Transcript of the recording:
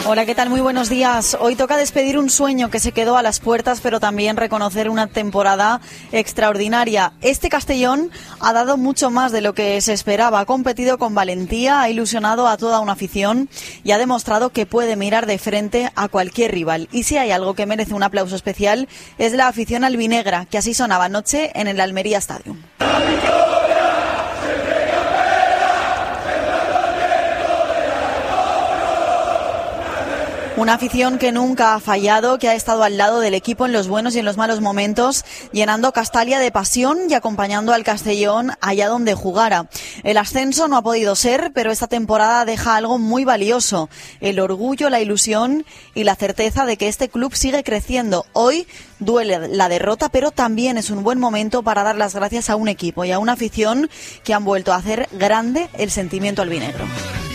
Hola, ¿qué tal? Muy buenos días. Hoy toca despedir un sueño que se quedó a las puertas, pero también reconocer una temporada extraordinaria. Este Castellón ha dado mucho más de lo que se esperaba. Ha competido con valentía, ha ilusionado a toda una afición y ha demostrado que puede mirar de frente a cualquier rival. Y si hay algo que merece un aplauso especial, es la afición albinegra, que así sonaba anoche en el Almería Stadium. Una afición que nunca ha fallado, que ha estado al lado del equipo en los buenos y en los malos momentos, llenando Castalia de pasión y acompañando al Castellón allá donde jugara. El ascenso no ha podido ser, pero esta temporada deja algo muy valioso: el orgullo, la ilusión y la certeza de que este club sigue creciendo. Hoy duele la derrota, pero también es un buen momento para dar las gracias a un equipo y a una afición que han vuelto a hacer grande el sentimiento albinegro.